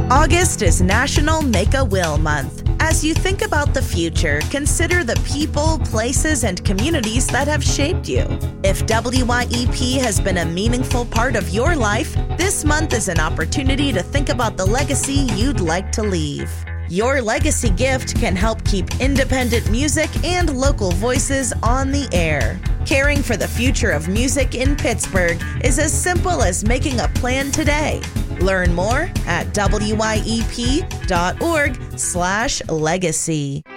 August is National Make-A-Will Month. As you think about the future, consider the people, places, and communities that have shaped you. If WYEP has been a meaningful part of your life, this month is an opportunity to think about the legacy you'd like to leave. Your legacy gift can help keep independent music and local voices on the air. Caring for the future of music in Pittsburgh is as simple as making a plan today. Learn more at wyep.org/legacy.